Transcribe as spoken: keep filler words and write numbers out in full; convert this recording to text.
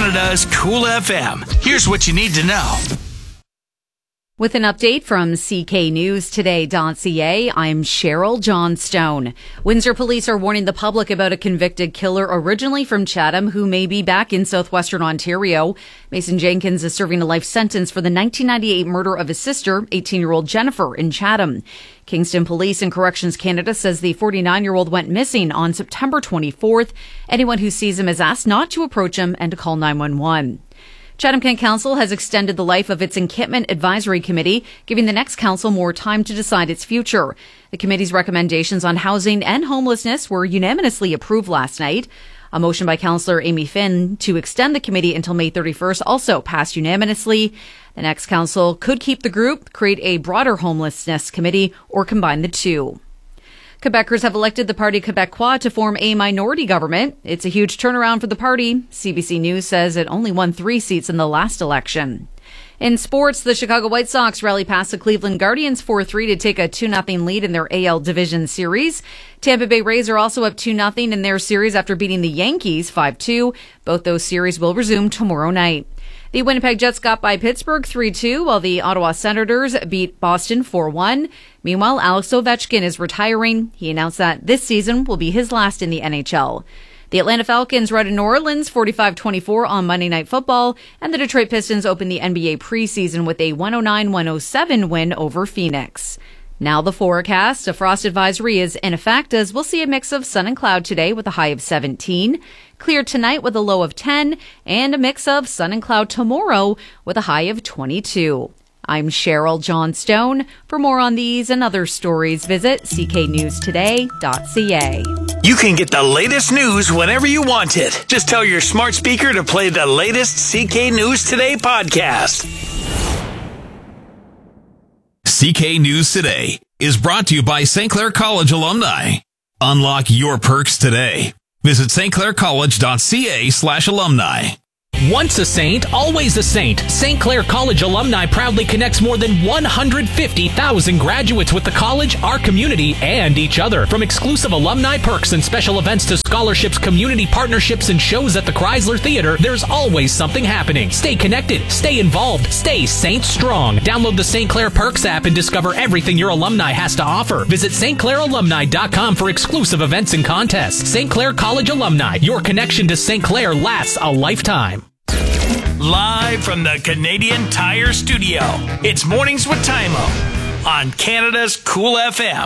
Canada's Cool F M. Here's what you need to know. With an update from C K News Today dot C A, I'm Cheryl Johnstone. Windsor police are warning the public about a convicted killer originally from Chatham who may be back in southwestern Ontario. Mason Jenkins is serving a life sentence for the nineteen ninety-eight murder of his sister, eighteen-year-old Jennifer, in Chatham. Kingston Police and Corrections Canada says the forty-nine-year-old went missing on September twenty-fourth. Anyone who sees him is asked not to approach him and to call nine one one. Chatham-Kent Council has extended the life of its Encampment Advisory Committee, giving the next council more time to decide its future. The committee's recommendations on housing and homelessness were unanimously approved last night. A motion by Councillor Amy Finn to extend the committee until May thirty-first also passed unanimously. The next council could keep the group, create a broader homelessness committee, or combine the two. Quebecers have elected the Parti Québécois to form a minority government. It's a huge turnaround for the party. C B C News says it only won three seats in the last election. In sports, the Chicago White Sox rally past the Cleveland Guardians four three to take a two nothing lead in their A L Division Series. Tampa Bay Rays are also up two nothing in their series after beating the Yankees five two. Both those series will resume tomorrow night. The Winnipeg Jets got by Pittsburgh three two, while the Ottawa Senators beat Boston four one. Meanwhile, Alex Ovechkin is retiring. He announced that this season will be his last in the N H L. The Atlanta Falcons routed New Orleans forty-five twenty-four on Monday Night Football, and the Detroit Pistons opened the N B A preseason with a one oh nine one oh seven win over Phoenix. Now the forecast. A frost advisory is in effect as we'll see a mix of sun and cloud today with a high of seventeen. Clear tonight with a low of ten, and a mix of sun and cloud tomorrow with a high of twenty-two. I'm Cheryl Johnstone. For more on these and other stories, visit C K News Today dot C A. You can get the latest news whenever you want it. Just tell your smart speaker to play the latest C K News Today podcast. C K News Today is brought to you by Saint Clair College alumni. Unlock your perks today. Visit St Clair College dot C A slash alumni. Once a saint, always a saint. Saint Clair College alumni proudly connects more than one hundred fifty thousand graduates with the college, our community, and each other. From exclusive alumni perks and special events to scholarships, community partnerships, and shows at the Chrysler Theater, there's always something happening. Stay connected, stay involved, stay Saint Strong. Download the Saint Clair Perks app and discover everything your alumni has to offer. Visit St Clair alumni dot com for exclusive events and contests. Saint Clair College alumni, your connection to Saint Clair lasts a lifetime. Live from the Canadian Tire Studio, it's Mornings with Tymo on Canada's Cool F M.